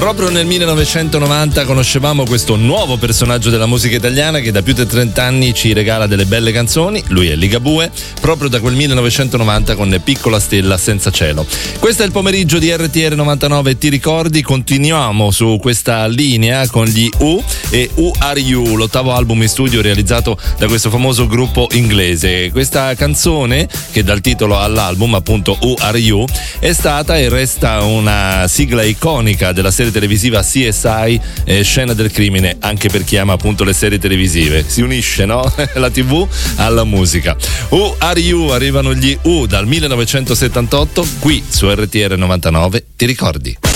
Proprio nel 1990 conoscevamo questo nuovo personaggio della musica italiana che da più di 30 anni ci regala delle belle canzoni. Lui è Ligabue, proprio da quel 1990 con Piccola stella senza cielo. Questo è il pomeriggio di RTR 99, ti ricordi? Continuiamo su questa linea con gli U e Who Are You, l'ottavo album in studio realizzato da questo famoso gruppo inglese. Questa canzone, che dà il titolo all'album, appunto Who Are You, è stata e resta una sigla iconica della serie televisiva CSI, Scena del crimine, anche per chi ama appunto le serie televisive. Si unisce, no? La TV alla musica. Who Are You, arrivano gli U dal 1978 qui su RTR 99, ti ricordi?